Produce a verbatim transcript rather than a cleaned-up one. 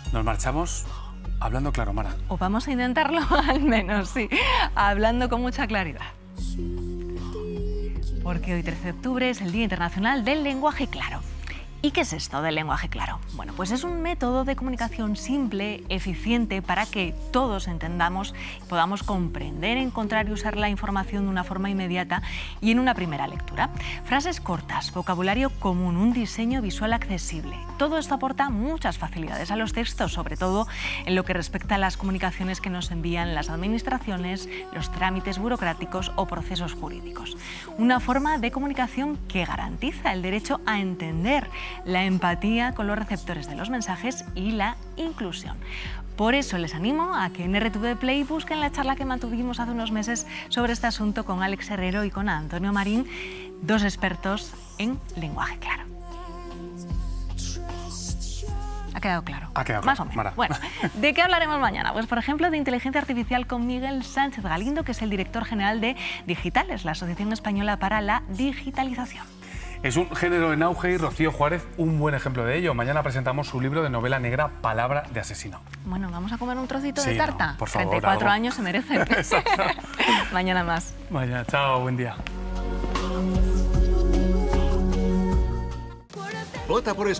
Nos marchamos hablando claro, Mara. O vamos a intentarlo al menos, sí, hablando con mucha claridad. Porque hoy, trece de octubre, es el Día Internacional del Lenguaje Claro. ¿Y qué es esto del lenguaje claro? Bueno, pues es un método de comunicación simple, eficiente, para que todos entendamos y podamos comprender, encontrar y usar la información de una forma inmediata y en una primera lectura. Frases cortas, vocabulario común, un diseño visual accesible. Todo esto aporta muchas facilidades a los textos, sobre todo en lo que respecta a las comunicaciones que nos envían las administraciones, los trámites burocráticos o procesos jurídicos. Una forma de comunicación que garantiza el derecho a entender, la empatía con los receptores de los mensajes y la inclusión. Por eso les animo a que en R T V Play busquen la charla que mantuvimos hace unos meses sobre este asunto con Alex Herrero y con Antonio Marín, dos expertos en lenguaje claro. ¿Ha quedado claro? Ha quedado Más claro, o menos. Mara. Bueno, ¿de qué hablaremos mañana? Pues, por ejemplo, de inteligencia artificial con Miguel Sánchez Galindo, que es el director general de Digitales, la Asociación Española para la Digitalización. Es un género en auge y Rocío Juárez, un buen ejemplo de ello. Mañana presentamos su libro de novela negra Palabra de asesino. Bueno, ¿vamos a comer un trocito Sí, de tarta? no, por favor, treinta y cuatro algo. años se merecen. Exacto. Mañana más. Vaya, chao, buen día. Vota por